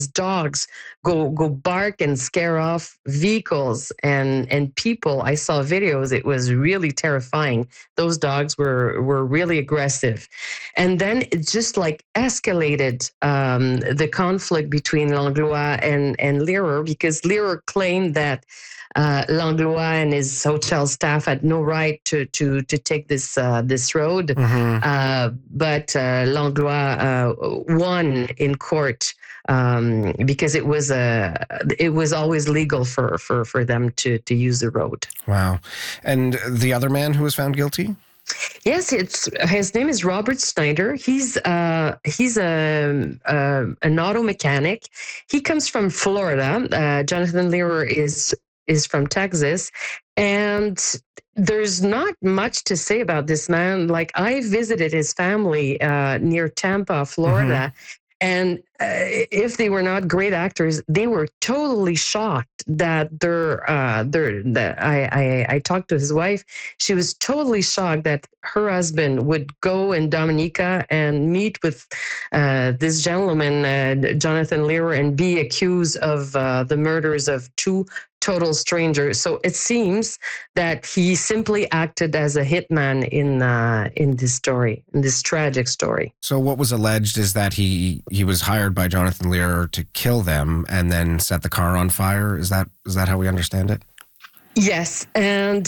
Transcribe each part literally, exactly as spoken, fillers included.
dogs go go bark and scare off vehicles and and people. I saw videos. It was really terrifying. Those dogs were were really aggressive, and then it just like escalated um, the conflict between Langlois and and Lerer, because Lerer claimed that uh, Langlois and his hotel staff had no right to to to take this uh, this road, Mm-hmm. uh, but uh, Langlois uh, won in court um, because it was a it was always legal for for for them to to use the road. Wow. And the other man who was found guilty? Yes, it's his name is Robert Snyder. He's uh he's a, a an auto mechanic. He comes from Florida. Uh, Jonathan Lerer is is from Texas, and there's not much to say about this man. Like, I visited his family uh, near Tampa, Florida. Mm-hmm. And uh, if they were not great actors, they were totally shocked that their uh, their that I, I I talked to his wife. She was totally shocked that her husband would go in Dominica and meet with uh, this gentleman, uh, Jonathan Lerer, and be accused of uh, the murders of two total strangers. So it seems that he simply acted as a hitman in uh, in this story, in this tragic story. So what was alleged is that he he was hired by Jonathan Lerer to kill them and then set the car on fire. Is that is that how we understand it? Yes, and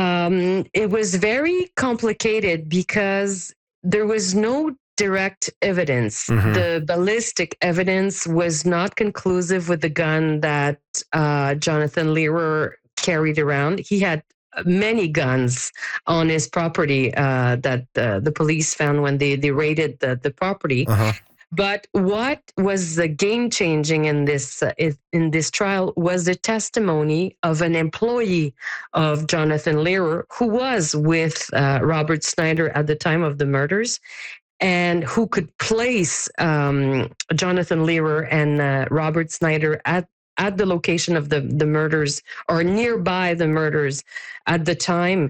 um, it was very complicated because there was no direct evidence. Mm-hmm. The ballistic evidence was not conclusive with the gun that uh, Jonathan Lerer carried around. He had many guns on his property uh, that uh, the police found when they, they raided the, the property. Uh-huh. But what was the game changing in this uh, in this trial was the testimony of an employee of Jonathan Lerer who was with uh, Robert Snyder at the time of the murders, and who could place um, Jonathan Lerer and uh, Robert Snyder at, at the location of the, the murders, or nearby the murders at the time.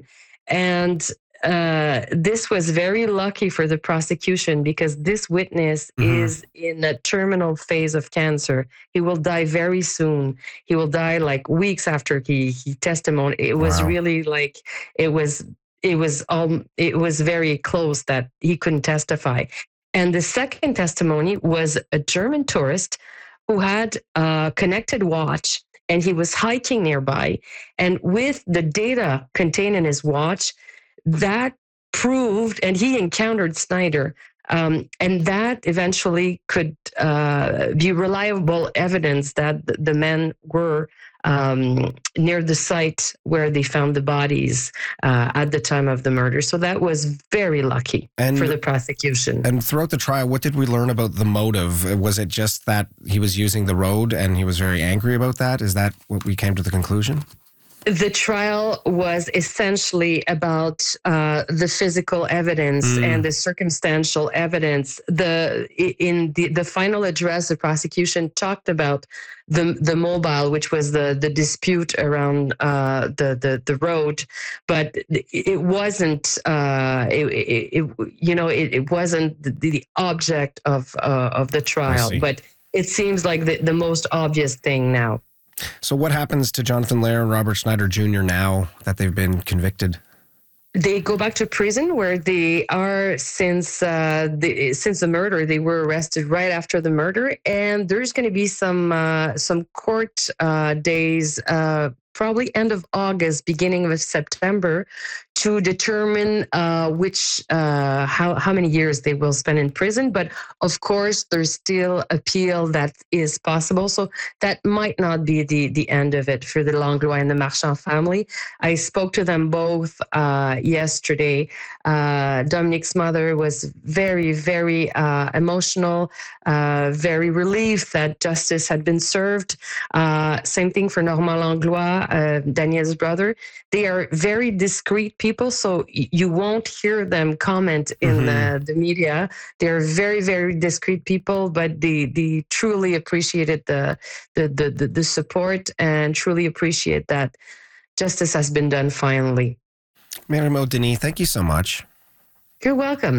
And uh, this was very lucky for the prosecution, because this witness mm-hmm. is in a terminal phase of cancer. He will die very soon. He will die like weeks after he, he testified. It was wow. really like, it was It was um, it was very close that he couldn't testify. And the second testimony was a German tourist who had a connected watch, and he was hiking nearby. And with the data contained in his watch, that proved, and he encountered Snyder, um, and that eventually could uh, be reliable evidence that the men were Um, near the site where they found the bodies uh, at the time of the murder. So that was very lucky and, for the prosecution. And throughout the trial, what did we learn about the motive? Was it just that he was using the road and he was very angry about that? Is that what we came to the conclusion? The trial was essentially about uh, the physical evidence mm. and the circumstantial evidence. The in the, the final address, the prosecution talked about the the mobile, which was the the dispute around uh, the the the road, but it wasn't. Uh, it, it, it you know it, it wasn't the, the object of uh, of the trial. But it seems like the, the most obvious thing now. So what happens to Jonathan Lerer and Robert Snyder Junior now that they've been convicted? They go back to prison where they are since uh, the since the murder. They were arrested right after the murder, and there's going to be some uh, some court uh, days, uh, probably end of August, beginning of September, to determine uh, which uh, how how many years they will spend in prison. But of course, there's still appeal that is possible, so that might not be the the end of it for the Langlois and the Marchand family. I spoke to them both uh, yesterday. Uh, Dominique's mother was very very uh, emotional, uh, very relieved that justice had been served. Uh, same thing for Normand Langlois, uh, Daniel's brother. They are very discreet people, so you won't hear them comment in mm-hmm. the, the media. They're very, very discreet people, but they, they truly appreciated the, the, the, the, the support and truly appreciate that justice has been done finally. Mary Maud Denis, thank you so much. You're welcome.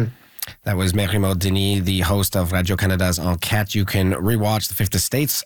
That was Mary Maud Denis, the host of Radio-Canada's Enquête. You can rewatch The Fifth Estates